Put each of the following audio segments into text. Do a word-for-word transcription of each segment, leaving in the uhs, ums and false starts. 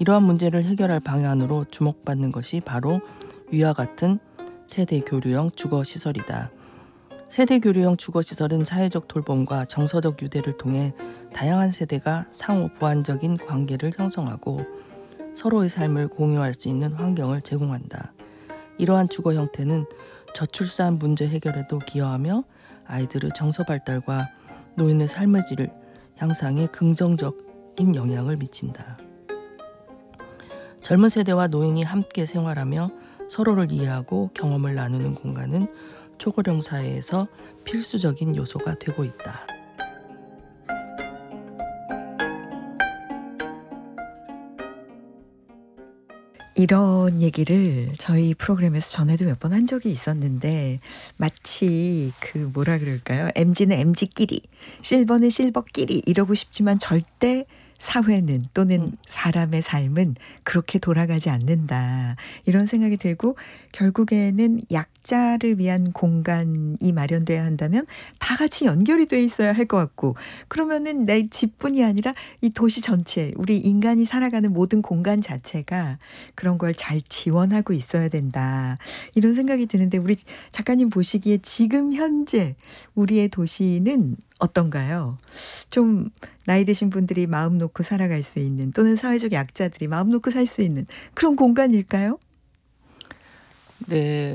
이러한 문제를 해결할 방안으로 주목받는 것이 바로 위와 같은 세대교류형 주거시설이다. 세대교류형 주거시설은 사회적 돌봄과 정서적 유대를 통해 다양한 세대가 상호 보완적인 관계를 형성하고 서로의 삶을 공유할 수 있는 환경을 제공한다. 이러한 주거 형태는 저출산 문제 해결에도 기여하며 아이들의 정서 발달과 노인의 삶의 질 향상에 긍정적인 영향을 미친다. 젊은 세대와 노인이 함께 생활하며 서로를 이해하고 경험을 나누는 공간은 초고령 사회에서 필수적인 요소가 되고 있다. 이런 얘기를 저희 프로그램에서 전에도 몇 번 한 적이 있었는데 마치 그 뭐라 그럴까요? 엠지는 엠지끼리, 실버는 실버끼리 이러고 싶지만 절대 사회는 또는 음. 사람의 삶은 그렇게 돌아가지 않는다. 이런 생각이 들고 결국에는 약자를 위한 공간이 마련돼야 한다면 다 같이 연결이 돼 있어야 할 것 같고 그러면은 내 집뿐이 아니라 이 도시 전체 우리 인간이 살아가는 모든 공간 자체가 그런 걸 잘 지원하고 있어야 된다. 이런 생각이 드는데 우리 작가님 보시기에 지금 현재 우리의 도시는 어떤가요? 좀 나이 드신 분들이 마음 놓고 살아갈 수 있는 또는 사회적 약자들이 마음 놓고 살 수 있는 그런 공간일까요? 네.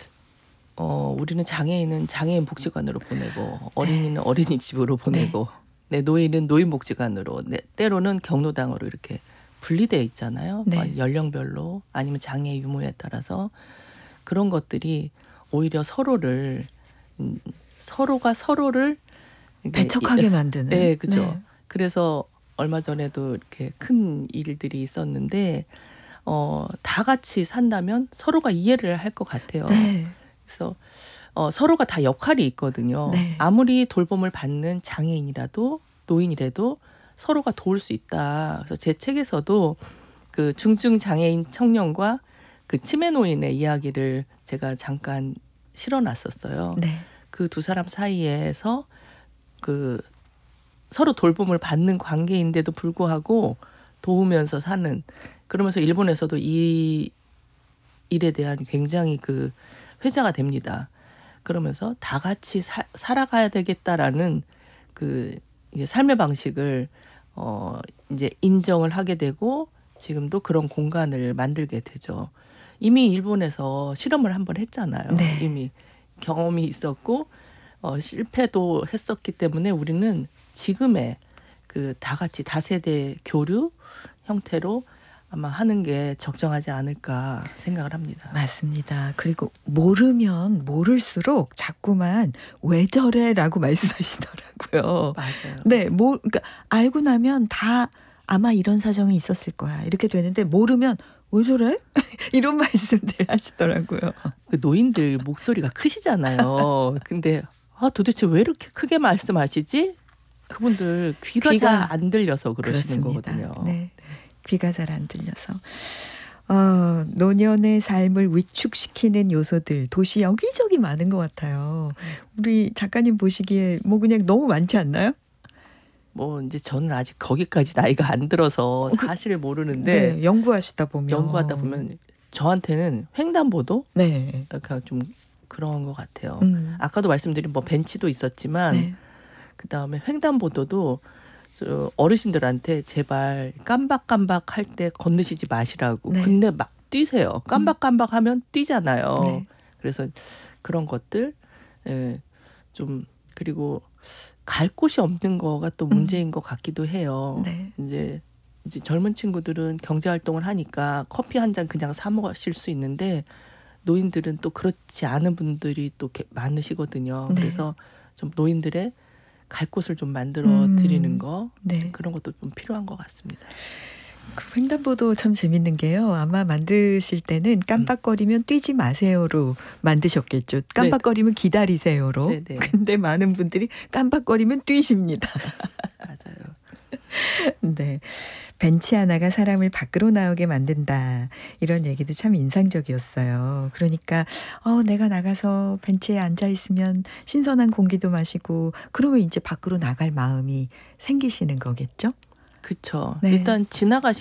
어, 우리는 장애인은 장애인 복지관으로 보내고 어린이는 네. 어린이집으로 보내고 네. 네, 노인은 노인복지관으로 네, 때로는 경로당으로 이렇게 분리되어 있잖아요. 네. 연령별로 아니면 장애 유무에 따라서 그런 것들이 오히려 서로를 음, 서로가 서로를 배척하게 만드는. 네, 그죠. 네. 그래서 얼마 전에도 이렇게 큰 일들이 있었는데 어, 다 같이 산다면 서로가 이해를 할 것 같아요. 네. 그래서 어, 서로가 다 역할이 있거든요. 네. 아무리 돌봄을 받는 장애인이라도 노인이라도 서로가 도울 수 있다. 그래서 제 책에서도 그 중증 장애인 청년과 그 치매 노인의 이야기를 제가 잠깐 실어놨었어요. 네. 그 두 사람 사이에서 그 서로 돌봄을 받는 관계인데도 불구하고 도우면서 사는 그러면서 일본에서도 이 일에 대한 굉장히 그 회자가 됩니다. 그러면서 다 같이 사, 살아가야 되겠다라는 그 이제 삶의 방식을 어 이제 인정을 하게 되고 지금도 그런 공간을 만들게 되죠. 이미 일본에서 실험을 한번 했잖아요. 네. 이미 경험이 있었고 어, 실패도 했었기 때문에 우리는 지금의 그 다 같이 다세대 교류 형태로 아마 하는 게 적정하지 않을까 생각을 합니다. 맞습니다. 그리고 모르면 모를수록 자꾸만 왜 저래라고 말씀하시더라고요. 맞아요. 네, 뭐 그러니까 알고 나면 다 아마 이런 사정이 있었을 거야 이렇게 되는데 모르면 왜 저래? 이런 말씀들 하시더라고요. 그 노인들 목소리가 크시잖아요. 근데 아, 도대체 왜 이렇게 크게 말씀하시지? 그분들 귀가, 귀가 잘 안 들려서 그러시는 그렇습니다. 거거든요. 네. 귀가 잘 안 들려서. 어, 노년의 삶을 위축시키는 요소들 도시 여기저기 많은 것 같아요. 우리 작가님 보시기에 뭐 그냥 너무 많지 않나요? 뭐 이제 저는 아직 거기까지 나이가 안 들어서 사실을 모르는데 네, 연구하시다 보면 연구하다 보면 저한테는 횡단보도 네. 약간 좀 그런 것 같아요. 음. 아까도 말씀드린 뭐 벤치도 있었지만 네. 그 다음에 횡단보도도 어르신들한테 제발 깜박깜박 할 때 건너시지 마시라고. 네. 근데 막 뛰세요. 깜박깜박 하면 뛰잖아요. 네. 그래서 그런 것들 예, 좀 그리고 갈 곳이 없는 거가 또 문제인 음. 것 같기도 해요. 네. 이제 이제 젊은 친구들은 경제 활동을 하니까 커피 한 잔 그냥 사 마실 수 있는데 노인들은 또 그렇지 않은 분들이 또 많으시거든요. 네. 그래서 좀 노인들의 갈 곳을 좀 만들어 음. 드리는 거 네. 그런 것도 좀 필요한 것 같습니다. 그 횡단보도 참 재밌는 게요. 아마 만드실 때는 깜빡거리면 음. 뛰지 마세요로 만드셨겠죠. 깜빡거리면 네. 기다리세요로. 네네. 근데 많은 분들이 깜빡거리면 뛰십니다. 맞아요. 네. 벤치 하나가 사람을 밖으로 나오게 만든다. 이런 얘기도 참 인상적이었어요. 그러니까 어, 내가 나가서 벤치에 앉아 있으면 신선한 공기도 마시고 그러면 이제 밖으로 나갈 마음이 생기시는 거겠죠? 그렇죠. 네. 일단 지나가시